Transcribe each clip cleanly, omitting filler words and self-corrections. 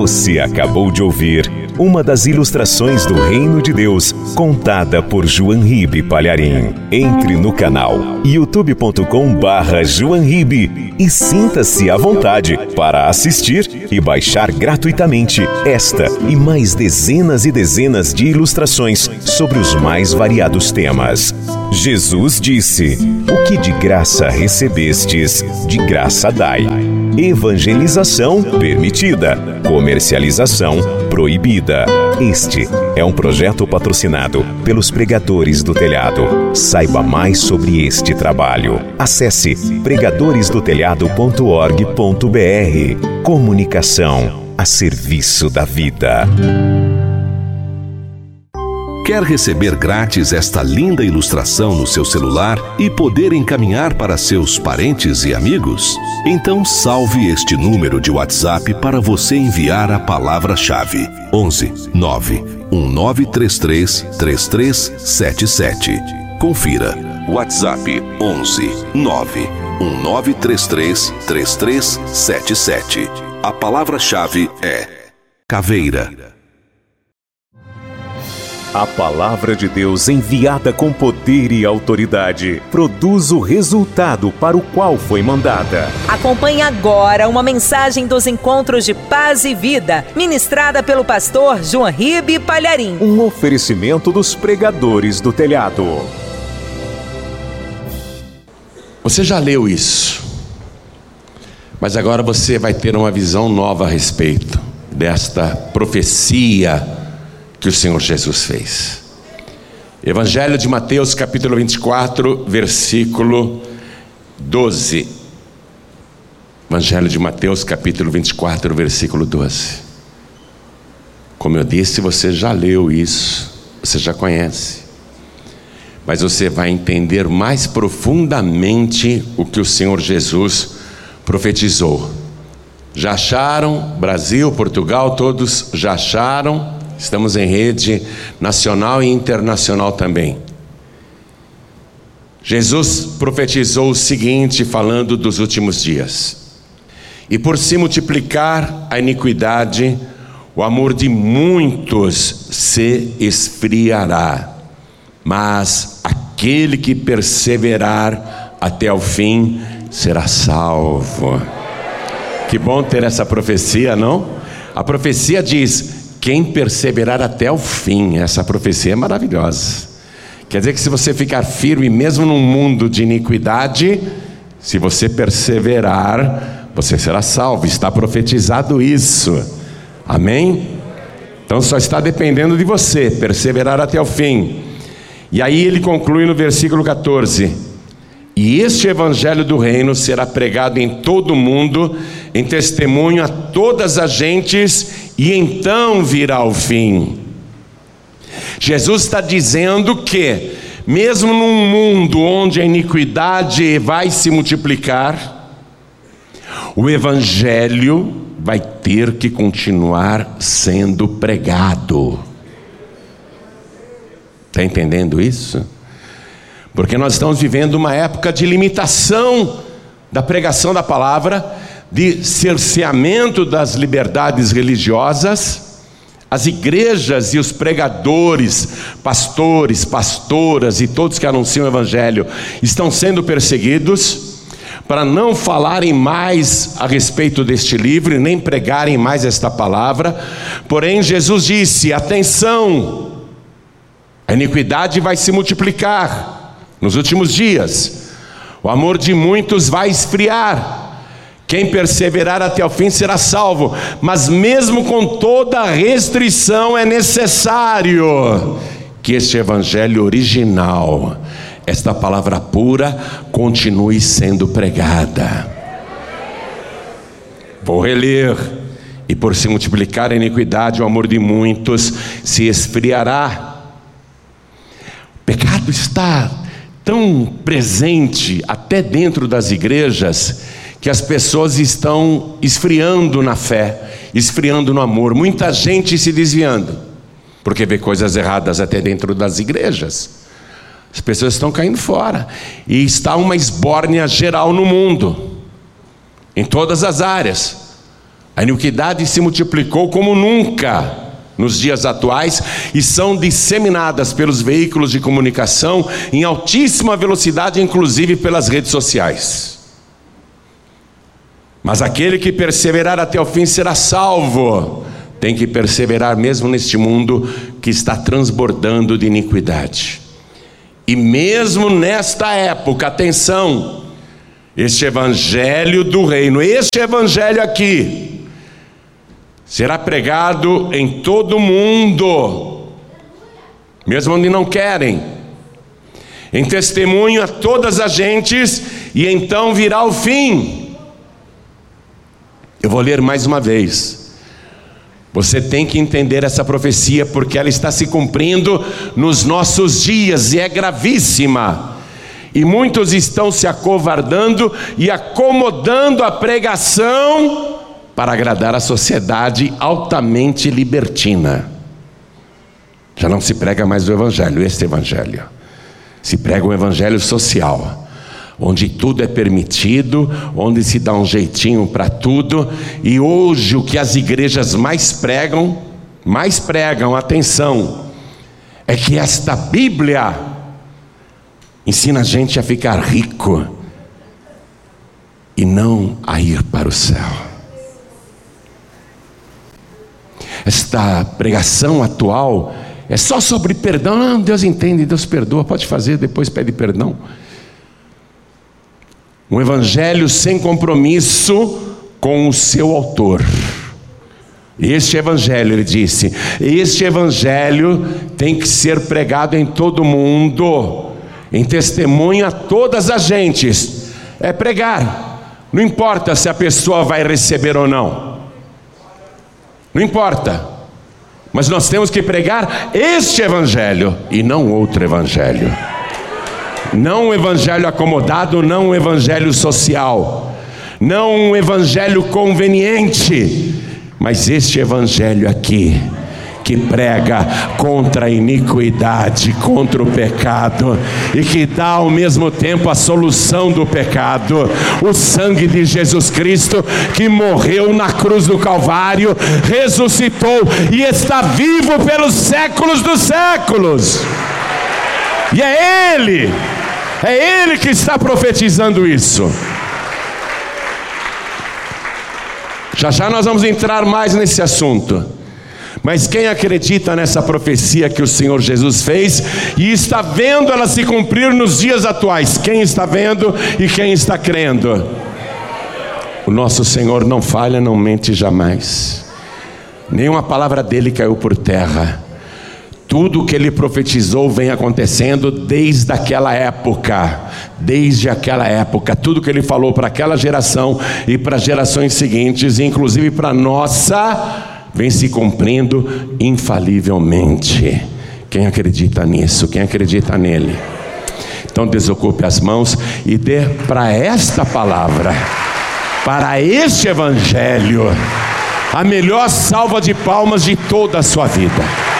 Você acabou de ouvir uma das ilustrações do Reino de Deus, contada por João Ribe Palharim. Entre no canal youtube.com/João Ribe e sinta-se à vontade para assistir e baixar gratuitamente esta e mais dezenas e dezenas de ilustrações sobre os mais variados temas. Jesus disse: "O que de graça recebestes, de graça dai." Evangelização permitida, comercialização proibida. Este é um projeto patrocinado pelos Pregadores do Telhado. Saiba mais sobre este trabalho. Acesse pregadoresdotelhado.org.br. Comunicação a serviço da vida. Quer receber grátis esta linda ilustração no seu celular e poder encaminhar para seus parentes e amigos? Então salve este número de WhatsApp para você enviar a palavra-chave: 11 9 1933 3377. Confira. WhatsApp 11 9 1933 3377. A palavra-chave é caveira. A palavra de Deus, enviada com poder e autoridade, produz o resultado para o qual foi mandada. Acompanhe agora uma mensagem dos Encontros de Paz e Vida, ministrada pelo pastor João Ribe Palharim. Um oferecimento dos Pregadores do Telhado. Você já leu isso, mas agora você vai ter uma visão nova a respeito desta profecia que o Senhor Jesus fez. Evangelho de Mateus, capítulo 24, versículo 12. Evangelho de Mateus, capítulo 24, versículo 12. Como eu disse, você já leu isso, você já conhece, mas você vai entender mais profundamente o que o Senhor Jesus profetizou. Já acharam? Brasil, Portugal, todos já acharam? Estamos em rede nacional e internacional também. Jesus profetizou o seguinte, falando dos últimos dias: "E por se multiplicar a iniquidade, o amor de muitos se esfriará. Mas aquele que perseverar até o fim será salvo." Que bom ter essa profecia, não? A profecia diz: quem perseverar até o fim. Essa profecia é maravilhosa. Quer dizer que se você ficar firme, mesmo num mundo de iniquidade, se você perseverar, você será salvo. Está profetizado isso. Amém? Então só está dependendo de você, perseverar até o fim. E aí ele conclui no versículo 14: "E este evangelho do reino será pregado em todo o mundo, em testemunho a todas as gentes, e então virá o fim." Jesus está dizendo que, mesmo num mundo onde a iniquidade vai se multiplicar, o evangelho vai ter que continuar sendo pregado. Está entendendo isso? Porque nós estamos vivendo uma época de limitação da pregação da palavra, de cerceamento das liberdades religiosas. As igrejas e os pregadores, pastores, pastoras e todos que anunciam o evangelho estão sendo perseguidos para não falarem mais a respeito deste livro, nem pregarem mais esta palavra. Porém, Jesus disse: atenção, a iniquidade vai se multiplicar nos últimos dias, o amor de muitos vai esfriar. Quem perseverar até o fim será salvo. Mas mesmo com toda a restrição, é necessário que este evangelho original, esta palavra pura, continue sendo pregada. Vou reler: "E por se multiplicar a iniquidade, o amor de muitos se esfriará." O pecado está tão presente até dentro das igrejas, que as pessoas estão esfriando na fé, esfriando no amor. Muita gente se desviando, porque vê coisas erradas até dentro das igrejas. As pessoas estão caindo fora, e está uma esbórnia geral no mundo, em todas as áreas. A iniquidade se multiplicou como nunca nos dias atuais e são disseminadas pelos veículos de comunicação em altíssima velocidade, inclusive pelas redes sociais. Mas aquele que perseverar até o fim será salvo. Tem que perseverar mesmo neste mundo que está transbordando de iniquidade. E mesmo nesta época, atenção, este evangelho do reino, este evangelho aqui, será pregado em todo o mundo, mesmo onde não querem, em testemunho a todas as gentes, e então virá o fim. Eu vou ler mais uma vez. Você tem que entender essa profecia, porque ela está se cumprindo nos nossos dias e é gravíssima. E muitos estão se acovardando e acomodando a pregação para agradar a sociedade altamente libertina. Já não se prega mais o evangelho, este evangelho. Se prega um evangelho social, onde tudo é permitido, onde se dá um jeitinho para tudo. E hoje o que as igrejas mais pregam, atenção, é que esta Bíblia ensina a gente a ficar rico e não a ir para o céu. Esta pregação atual é só sobre perdão. Não, Deus entende, Deus perdoa, pode fazer, depois pede perdão. Um evangelho sem compromisso com o seu autor. Este evangelho, ele disse, este evangelho tem que ser pregado em todo mundo, em testemunho a todas as gentes. É pregar, não importa se a pessoa vai receber ou não, não importa, mas nós temos que pregar este evangelho e não outro evangelho. Não um evangelho acomodado, não um evangelho social, não um evangelho conveniente, mas este evangelho aqui, que prega contra a iniquidade, contra o pecado, e que dá ao mesmo tempo a solução do pecado, o sangue de Jesus Cristo, que morreu na cruz do Calvário, ressuscitou e está vivo pelos séculos dos séculos. E é Ele que está profetizando isso. Já nós vamos entrar mais nesse assunto. Mas quem acredita nessa profecia que o Senhor Jesus fez e está vendo ela se cumprir nos dias atuais? Quem está vendo e quem está crendo? O nosso Senhor não falha, não mente jamais. Nenhuma palavra dele caiu por terra. Tudo o que ele profetizou vem acontecendo desde aquela época. Desde aquela época, tudo que ele falou para aquela geração e para gerações seguintes, inclusive para a nossa, vem se cumprindo infalivelmente. Quem acredita nisso? Quem acredita nele? Então desocupe as mãos e dê para esta palavra, para este evangelho, a melhor salva de palmas de toda a sua vida.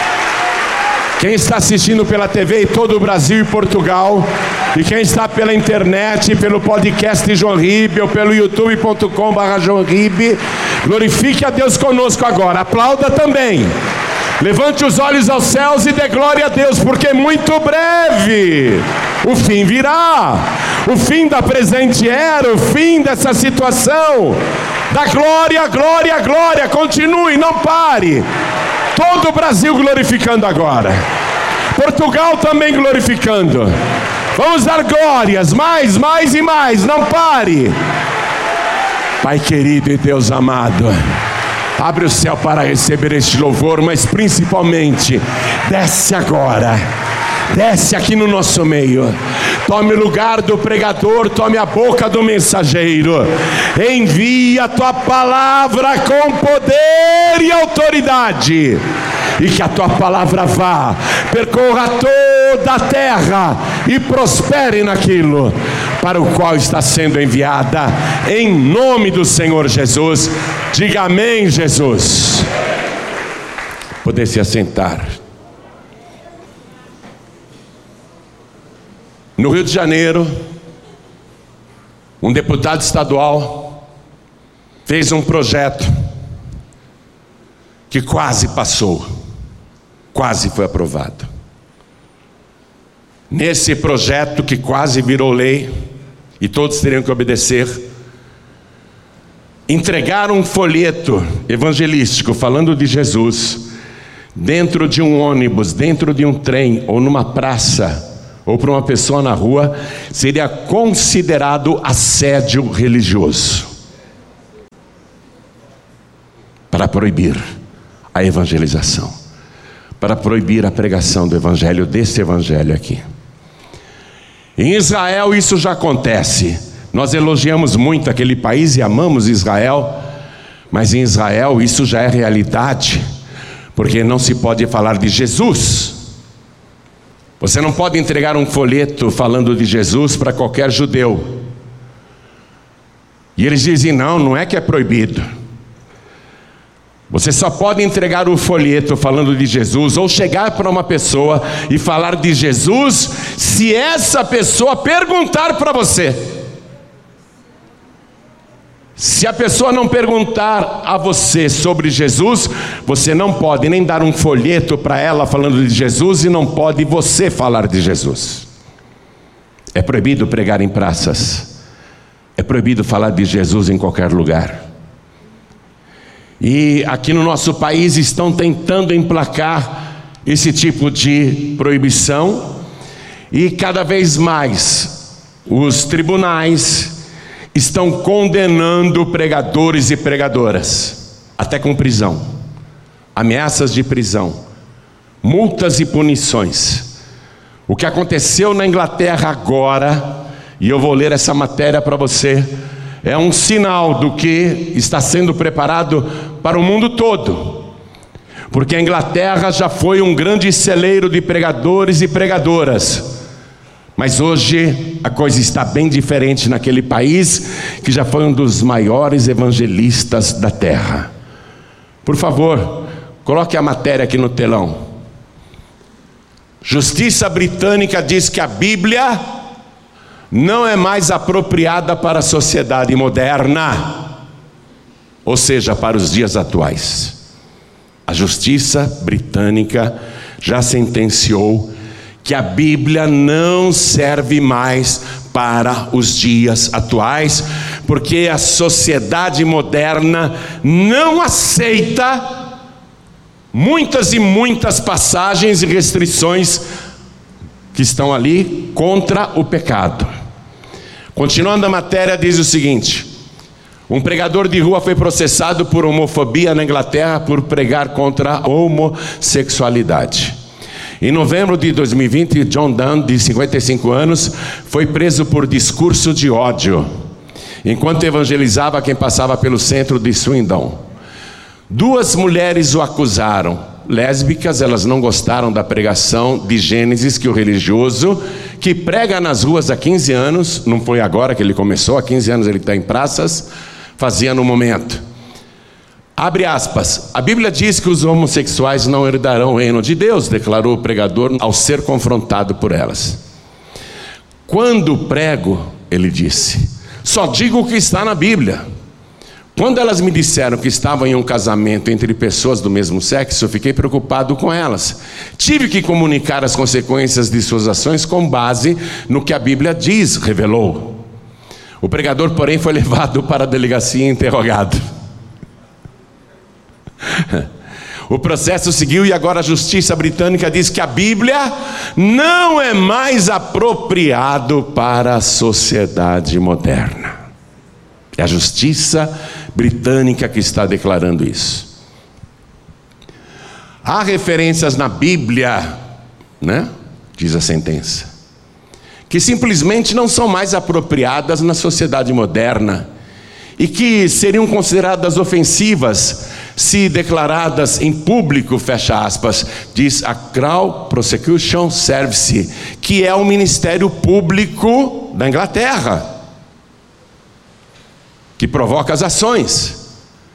Quem está assistindo pela TV em todo o Brasil e Portugal, e quem está pela internet, pelo podcast João Ribe, ou pelo youtube.com/João Ribe, glorifique a Deus conosco agora, aplauda também, levante os olhos aos céus e dê glória a Deus, porque muito breve o fim virá, o fim da presente era, o fim dessa situação. Da glória, glória, glória, continue, não pare. Todo o Brasil glorificando agora, Portugal também glorificando. Vamos dar glórias, mais e mais, não pare. Pai querido e Deus amado, abre o céu para receber este louvor, mas principalmente, desce agora, desce aqui no nosso meio. Tome o lugar do pregador, tome a boca do mensageiro. Envia a tua palavra com poder e autoridade, e que a tua palavra vá, percorra toda a terra e prospere naquilo para o qual está sendo enviada, em nome do Senhor Jesus. Diga amém, Jesus. Poder se assentar. No Rio de Janeiro, um deputado estadual fez um projeto que quase passou, quase foi aprovado. Nesse projeto que quase virou lei, e todos teriam que obedecer, entregaram um folheto evangelístico falando de Jesus dentro de um ônibus, dentro de um trem, ou numa praça, ou para uma pessoa na rua, seria considerado assédio religioso, para proibir a evangelização, para proibir a pregação do evangelho, desse evangelho aqui. Em Israel isso já acontece. Nós elogiamos muito aquele país e amamos Israel, mas em Israel isso já é realidade, porque não se pode falar de Jesus. Você não pode entregar um folheto falando de Jesus para qualquer judeu. E eles dizem, não é que é proibido. Você só pode entregar o folheto falando de Jesus, ou chegar para uma pessoa e falar de Jesus, se essa pessoa perguntar para você. Se a pessoa não perguntar a você sobre Jesus, você não pode nem dar um folheto para ela falando de Jesus, e não pode você falar de Jesus. É proibido pregar em praças, é proibido falar de Jesus em qualquer lugar. E aqui no nosso país estão tentando emplacar esse tipo de proibição, e cada vez mais os tribunais estão condenando pregadores e pregadoras, até com prisão, ameaças de prisão, multas e punições. O que aconteceu na Inglaterra agora, e eu vou ler essa matéria para você, é um sinal do que está sendo preparado para o mundo todo. Porque a Inglaterra já foi um grande celeiro de pregadores e pregadoras. Mas hoje a coisa está bem diferente naquele país, que já foi um dos maiores evangelistas da terra. Por favor, coloque a matéria aqui no telão. Justiça britânica diz que a Bíblia não é mais apropriada para a sociedade moderna, ou seja, para os dias atuais. A justiça britânica já sentenciou que a Bíblia não serve mais para os dias atuais, porque a sociedade moderna não aceita muitas e muitas passagens e restrições que estão ali contra o pecado. Continuando a matéria, diz o seguinte: um pregador de rua foi processado por homofobia na Inglaterra por pregar contra a homossexualidade. Em novembro de 2020, John Dunn, de 55 anos, foi preso por discurso de ódio, enquanto evangelizava quem passava pelo centro de Swindon. 2 mulheres o acusaram. Lésbicas, elas não gostaram da pregação de Gênesis que o religioso, que prega nas ruas há 15 anos, não foi agora que ele começou, há 15 anos ele está em praças, fazia no momento. Abre aspas, a Bíblia diz que os homossexuais não herdarão o reino de Deus, declarou o pregador ao ser confrontado por elas. Quando prego, ele disse, só digo o que está na Bíblia. Quando elas me disseram que estavam em um casamento entre pessoas do mesmo sexo, eu fiquei preocupado com elas. Tive que comunicar as consequências de suas ações com base no que a Bíblia diz, revelou. O pregador, porém, foi levado para a delegacia e interrogado. O processo seguiu e agora a justiça britânica diz que a Bíblia não é mais apropriado para a sociedade moderna. É a justiça britânica que está declarando isso. Há referências na Bíblia, né? Diz a sentença, que simplesmente não são mais apropriadas na sociedade moderna e que seriam consideradas ofensivas se declaradas em público, fecha aspas, diz a Crown Prosecution Service, que é o ministério público da Inglaterra, que provoca as ações.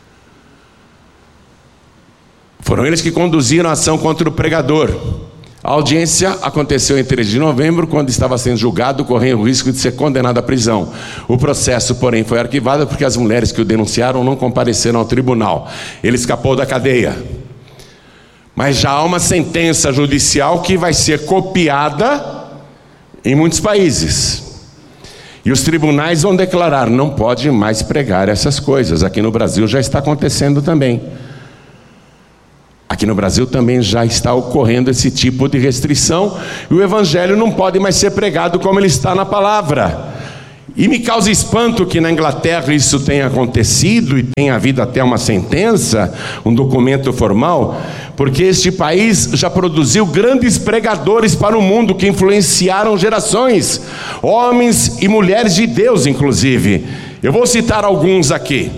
Foram eles que conduziram a ação contra o pregador. A audiência aconteceu em 3 de novembro, quando estava sendo julgado, correndo o risco de ser condenado à prisão. O processo, porém, foi arquivado porque as mulheres que o denunciaram não compareceram ao tribunal. Ele escapou da cadeia. Mas já há uma sentença judicial que vai ser copiada em muitos países. E os tribunais vão declarar: não pode mais pregar essas coisas. Aqui no Brasil já está acontecendo também. Aqui no Brasil também já está ocorrendo esse tipo de restrição. E o evangelho não pode mais ser pregado como ele está na palavra. E me causa espanto que na Inglaterra isso tenha acontecido e tenha havido até uma sentença, um documento formal, porque este país já produziu grandes pregadores para o mundo que influenciaram gerações, homens e mulheres de Deus inclusive. Eu vou citar alguns aqui,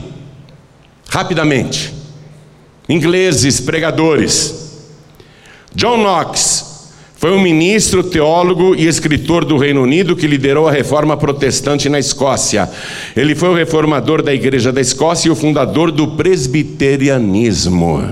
rapidamente. Ingleses pregadores. John Knox foi um ministro, teólogo e escritor do Reino Unido que liderou a reforma protestante na Escócia. Ele foi o reformador da Igreja da Escócia e o fundador do presbiterianismo.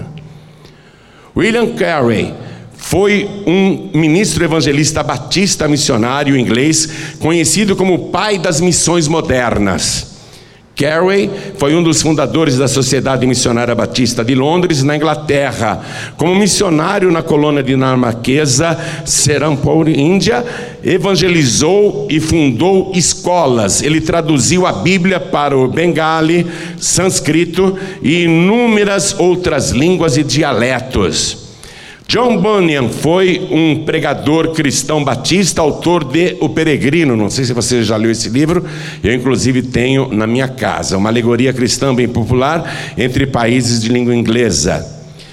William Carey foi um ministro evangelista batista missionário inglês, conhecido como o pai das missões modernas. Carey foi um dos fundadores da Sociedade Missionária Batista de Londres, na Inglaterra. Como missionário na colônia dinamarquesa Serampore, Índia, evangelizou e fundou escolas. Ele traduziu a Bíblia para o bengali, sânscrito e inúmeras outras línguas e dialetos. John Bunyan foi um pregador cristão batista, autor de O Peregrino. Não sei se você já leu esse livro, eu inclusive tenho na minha casa. Uma alegoria cristã bem popular entre países de língua inglesa.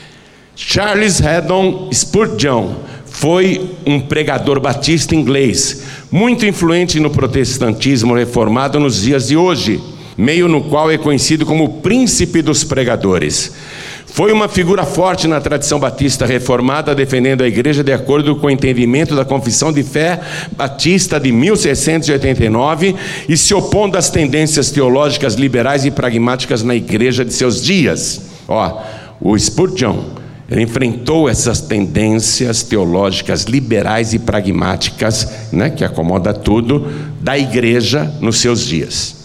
Charles Haddon Spurgeon foi um pregador batista inglês, muito influente no protestantismo reformado nos dias de hoje, meio no qual é conhecido como o príncipe dos pregadores. Foi uma figura forte na tradição batista reformada, defendendo a igreja de acordo com o entendimento da Confissão de Fé Batista de 1689 e se opondo às tendências teológicas liberais e pragmáticas na igreja de seus dias. O Spurgeon, ele enfrentou essas tendências teológicas liberais e pragmáticas, que acomoda tudo, da igreja nos seus dias.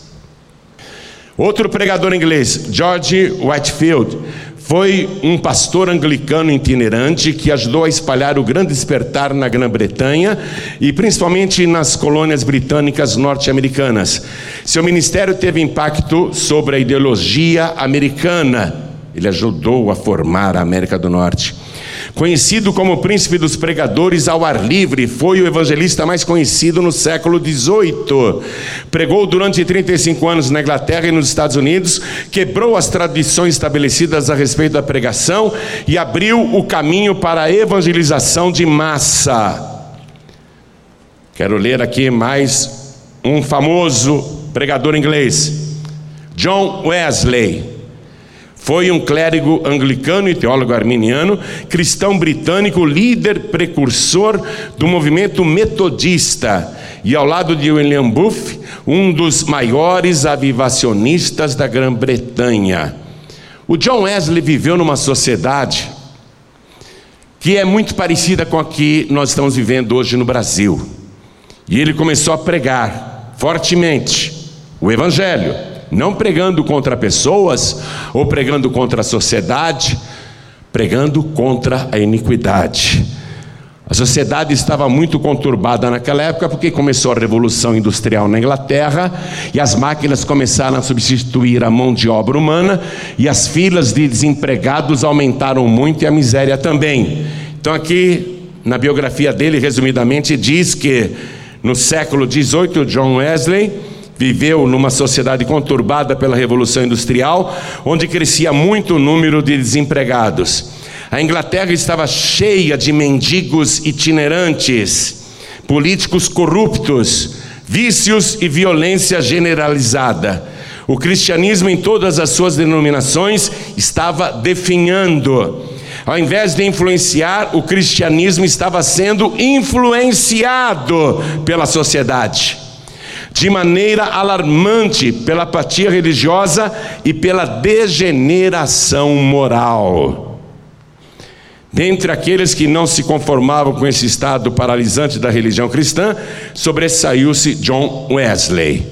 Outro pregador inglês, George Whitefield, foi um pastor anglicano itinerante que ajudou a espalhar o grande despertar na Grã-Bretanha e principalmente nas colônias britânicas norte-americanas. Seu ministério teve impacto sobre a ideologia americana. Ele ajudou a formar a América do Norte. Conhecido como príncipe dos pregadores ao ar livre, foi o evangelista mais conhecido no século XVIII. Pregou durante 35 anos na Inglaterra e nos Estados Unidos, quebrou as tradições estabelecidas a respeito da pregação e abriu o caminho para a evangelização de massa. Quero ler aqui mais um famoso pregador inglês, John Wesley. Foi um clérigo anglicano e teólogo arminiano, cristão britânico, líder precursor do movimento metodista, e ao lado de William Booth, um dos maiores avivacionistas da Grã-Bretanha. O John Wesley viveu numa sociedade que é muito parecida com a que nós estamos vivendo hoje no Brasil. E ele começou a pregar fortemente o Evangelho. Não pregando contra pessoas ou pregando contra a sociedade, pregando contra a iniquidade. A sociedade estava muito conturbada naquela época porque começou a Revolução Industrial na Inglaterra e as máquinas começaram a substituir a mão de obra humana e as filas de desempregados aumentaram muito e a miséria também. Então aqui na biografia dele, resumidamente, diz que no século XVIII, John Wesley viveu numa sociedade conturbada pela Revolução Industrial, onde crescia muito o número de desempregados. A Inglaterra estava cheia de mendigos itinerantes, políticos corruptos, vícios e violência generalizada. O cristianismo em todas as suas denominações estava definhando. Ao invés de influenciar, o cristianismo estava sendo influenciado pela sociedade, de maneira alarmante, pela apatia religiosa e pela degeneração moral. Dentre aqueles que não se conformavam com esse estado paralisante da religião cristã, sobressaiu-se John Wesley.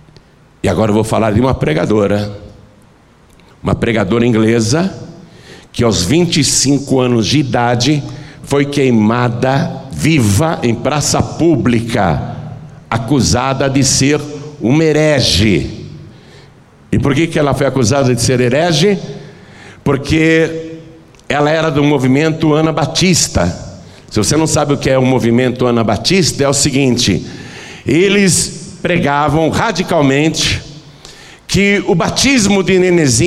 E agora eu vou falar de uma pregadora inglesa, que aos 25 anos de idade foi queimada viva em praça pública, acusada de ser uma herege. E por que ela foi acusada de ser herege? Porque ela era do movimento anabatista. Se você não sabe o que é o movimento anabatista, é o seguinte: eles pregavam radicalmente que o batismo de nenenzinho